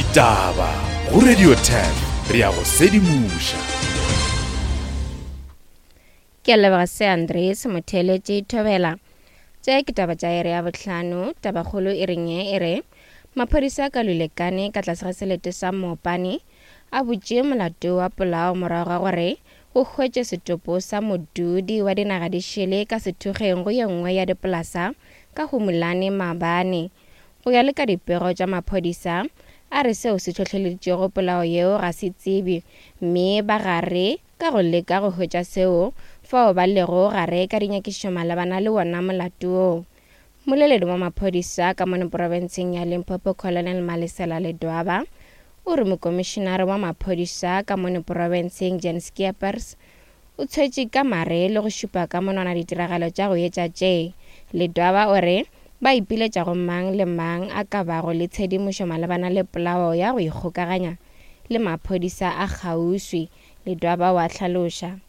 Taba go Radio 10 re ya go sedimusha. Ke leboga se Andres Motheletši Thobela. Tše ke taba tša ere ya bohlano, taba kgolo e reng e re maphodisa ka Lulekane ka tlase ga selete sa Mopane a botše molato wa polao morago ga gore go hwetše setopo sa modudi wa dinaga di šele ka sethokgeng go ye nngwe ya dipolasa ka Humulani Mabane. Go ya le ka dipego tša maphodisa a re seo se tlhohleleditšego polao yeo ga se tsebe, mme ba gare ka go leka go hwetša seo fao ba lego gare ka dinyakišo malebana le wona molato o. Moleledi wa maphodisa ka mono porofenseng ya Limpopo Colonel Malisela Ledwaba o re mokomišenare wa maphodisa ka mono porofenseng Jan Skeepers o tshwetše ka mare le go šupa ka monwana ditiragalo tša go etša tše. Ledwaba o re ba ipiletša go mang le mang a ka bago le tshedimošo malebana le polao ya go ikgokaganya le maphodisa a kgauswi. Ledwaba wa hlaloša.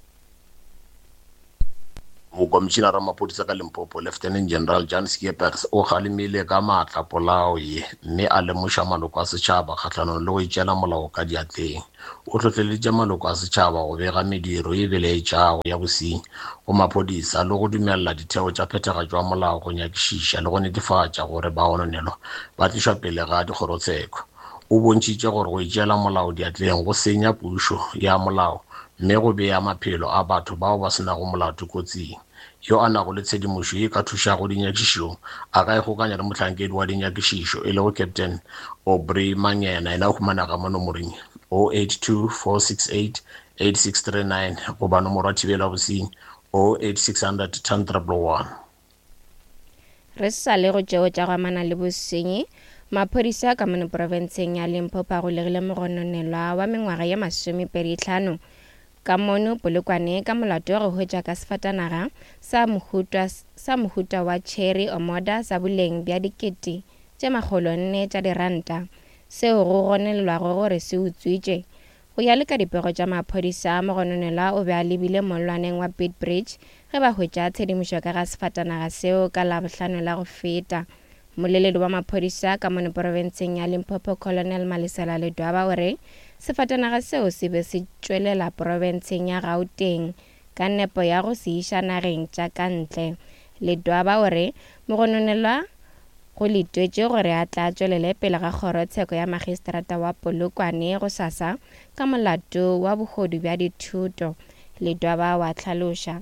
Mokomišenare wa maphodisa ka Limpopo Lieutenant General Jan Skeepers o galemile ka maatla polao ye, mme a lemoša maloko a setšhaba kgatlhanong le go itšela molao ka diatleng. O tlhotlheleditše maloko a setšhaba go bega mediro e belaetšago ya bosenyi go maphodisa le go dumelela ditheo tša phethagatšo ya molao go nyakišiša le go netefatša gore bagononelwa ba tlišwa pele ga dikgorotsheko. O bontšitše gore go itšela molao diatleng go senya pušo ya molao, mme go bea maphelo a batho bao ba senago molato kotsing. Yo a nago le tshedimošo e ka thušago dinyakišišong a ka ikgokanya le mohlankedi wa dinyakišišo e lego Captain Aubrey Mangena, ena humanaga mo nomoreng 082 468 8639 goba nomoro ya thibela bosenyi 08600 10111. Re sa le go tšeo tša go amana le bosenyi, maphodisa ka mono porofenseng ya Limpopo a golegile mogononelwa wa mengwaga ya 25 ka mono Polokwane ka molato wa go hwetša ka sefatanaga sa mohuta wa Cherry Omoda sa boleng bja R400 tša diranta, seo go gonelelwago gore se utswitše. Go ya le ka dipego tša maphodisa, mogononelwa o be a lebile mollwaneng wa Beitbridge ge ba hwetša tshedimošo ka ga sefatanaga seo ka Labohlano la go feta. Moleledi wa maphodisa ka mono porofenseng ya Limpopo Colonel Malisela Ledwaba o re sefatanaga seo se be se tšwelela porofenseng ya Gauteng ka nepo ya go se iša nageng tša ka ntle. Ledwaba o re mogononelwa go letwetše gore a tla tšwelele pele ga kgorotsheko ya magistrata wa Polokwane go sasa ka molato wa bogodu bja dithuto. Ledwaba wa hlaloša.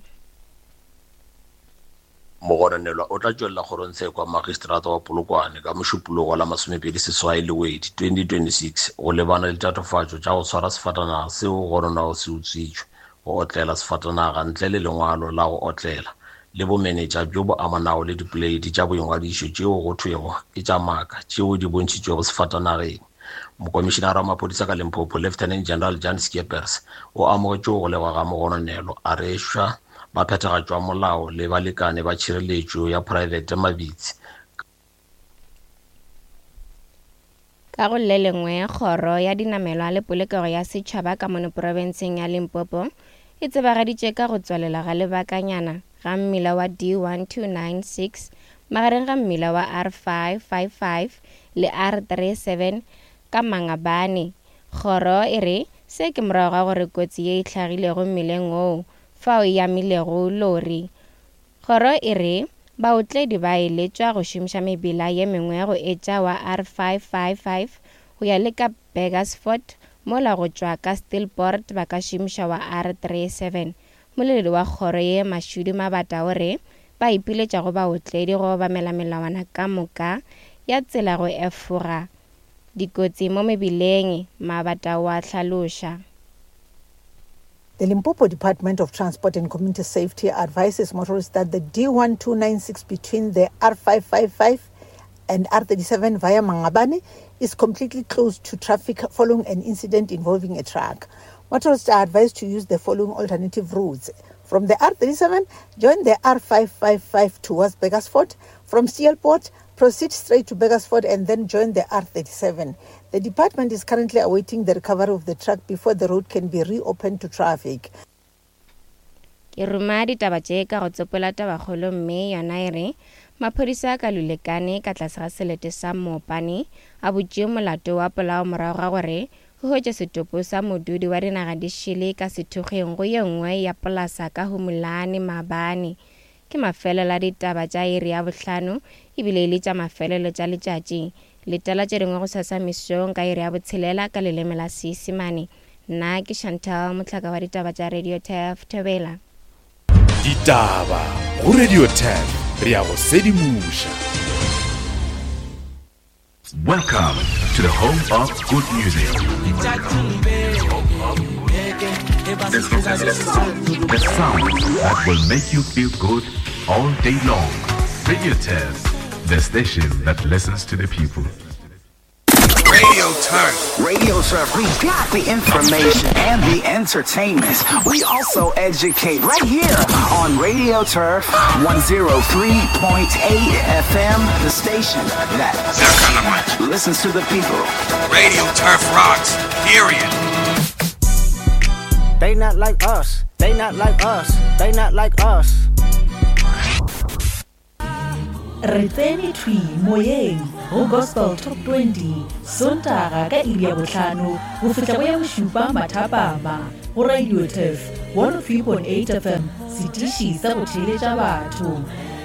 Mogononelwa o tla tšwelela kgorotsheko ya magistrata wa Polokwane ka mošupulogo la 28 Lwedi 2026 go lebana le tatofatšo tša go swara sefatanaga seo gononago se utswitšwe, go otlela sefatanaga ntle le lengwalo la go otlela, le bomenetša bjo bo amanago le dipoleiti tša boingwadišo tšeo go thwego ke tša maaka tšeo di bontšitšwego sefatanageng. Mokomišenare wa maphodisa ka Limpopo Lieutenant General Jan Skeepers o amogetše go golegwa ga mogononelwa a rešwa ba phethagatšwa molao le balekane ba tšhireletšo ya poraefete mabitsi. Ka go le lengwe, kgoro ya dinamelwa le polokego ya setšhaba ka mono porofenseng ya Limpopo e tsebagaditše ka go tswalela ga lebakanyana ga mmila wa D1296 magareng ga mmila wa R555 le R37 ka Mangabane. Kgoro e re se ke morago ga gore kotsi ye e hlagilego mmileng oo fao e amilego lori. Kgoro e re baotledi ba eletšwa go šomiša mebila ye mengwe go etša wa R555 go ya le ka Burgersfort mola go tšwa ka Stilport ba ka šomiša wa R37. Moleledi wa kgoro ye Mashudu Mabata o re ba ipiletša go baotledi go obamela melawana ka moka ya tsela go efoga dikotsi mo mebileng. Mabata wa hlaloša. The Limpopo Department of Transport and Community Safety advises motorists that the D1296 between the R555 and R37 via Mangabane is completely closed to traffic following an incident involving a truck. Motorists are advised to use the following alternative routes. From the R37, join the R555 towards Burgersfort. From Steelport, proceed straight to Burgersfort and then join the R37. The department is currently awaiting the recovery of the truck before the road can be reopened to traffic. Ke ruma ditaba tše ka go tsopola tabakgolo mme yona e re maphodisa ka Lulekane ka tlase ga selete sa Mopane a botše molato wa polao morago ga gore go hwetša setopo sa modudi wa dinaga di šile ka sethokgeng go ye nngwe ya polasa ka Humulani Mabane. Ke mafelelo a ditaba tša iri ya bohlano ebile le tša mafelelo tša letšatši. Letala tše dingwe go sasa mesong ka iri ya botshelela ka leleme la Seesimane. Nna ke Chantal Motlhaka wa ditaba tša Radio TAF Thobela. Ditaba go Radio TAF re a go sedimuša. Welcome to the home of good music. The sound that will make you feel good all day long. Radio TAF, the station that listens to the people. Radio Turf. Radio Turf, we got the information and the entertainment. We also educate right here on Radio Turf 103.8 FM, the station that listens to the people. Radio Turf rocks, period. They not like us. They not like us. They not like us. Re tsene thui moyeng go Gospel Top 20 Sontaga ka iri ya bohlano go fihla go ya bošupa mathapama go Radio TAF 103.8 FM setiši sa go theletša batho.